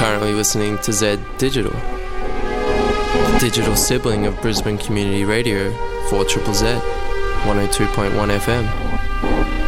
currently listening to Z Digital, the digital sibling of Brisbane Community Radio, 4ZZZ, 102.1 FM.